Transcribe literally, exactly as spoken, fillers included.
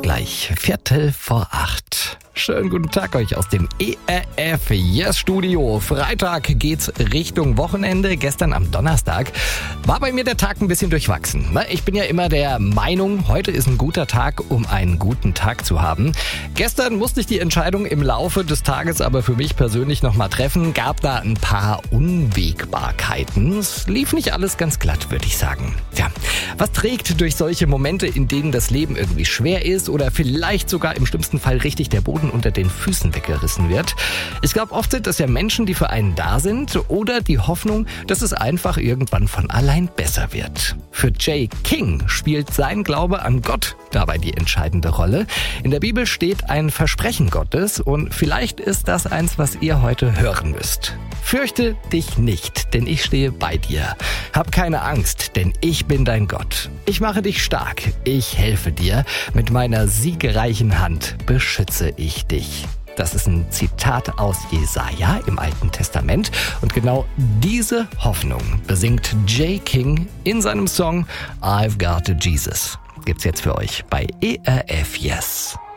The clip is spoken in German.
gleich. Viertel vor acht. Schönen guten Tag euch aus dem E R F Yes Studio. Freitag geht's Richtung Wochenende. Gestern am Donnerstag war bei mir der Tag ein bisschen durchwachsen. Ich bin ja immer der Meinung, heute ist ein guter Tag, um einen guten Tag zu haben. Gestern musste ich die Entscheidung im Laufe des Tages aber für mich persönlich nochmal treffen. Gab da ein paar Unwägbarkeiten. Es lief nicht alles ganz glatt, würde ich sagen. Tja, was trägt durch solche Momente, in denen das Leben irgendwie schwer ist oder vielleicht sogar im schlimmsten Fall richtig der Boden unter den Füßen weggerissen wird? Ich glaube, oft sind es ja Menschen, die für einen da sind oder die Hoffnung, dass es einfach irgendwann von allein besser wird. Für Jay King spielt sein Glaube an Gott dabei die entscheidende Rolle. In der Bibel steht ein Versprechen Gottes und vielleicht ist das eins, was ihr heute hören müsst. Fürchte dich nicht, denn ich stehe bei dir. Hab keine Angst, denn ich bin dein Gott. Ich mache dich stark, ich helfe dir. Mit meiner siegreichen Hand beschütze ich dich. Das ist ein Zitat aus Jesaja im Alten Testament. Und genau diese Hoffnung besingt Jay King in seinem Song I've Got a Jesus. Gibt's jetzt für euch bei E R F Yes.